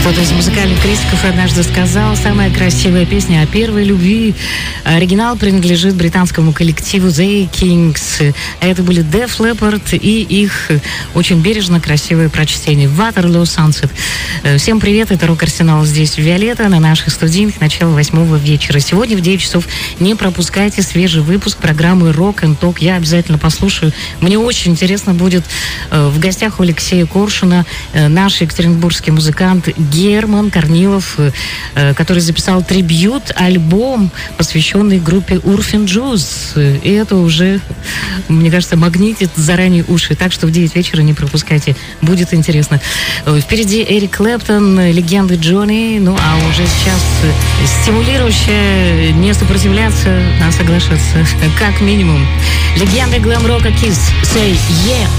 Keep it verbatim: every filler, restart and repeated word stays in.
Кто-то из музыкальных критиков однажды сказал: самая красивая песня о первой любви. Оригинал принадлежит британскому коллективу The Kings. Это были Def Leppard и их очень бережно красивое прочтение Waterloo Sunset. Всем привет, это Рок-Арсенал, здесь Виолетта на наших студийных, начало восьмого вечера. Сегодня в девять часов не пропускайте свежий выпуск программы Rock and Talk. Я обязательно послушаю. Мне очень интересно будет. В гостях у Алексея Коршуна наш екатеринбургский музыкант Герман Корнилов, который записал трибьют-альбом, посвященный группе Урфин Джюс. И это уже, мне кажется, магнитит заранее уши. Так что в девять вечера не пропускайте. Будет интересно. Впереди Эрик Клэптон, легенды Джонни. Ну, а уже сейчас стимулирующая не сопротивляться, а соглашаться. Как минимум. Легенды глэм-рока Kiss. Say yeah!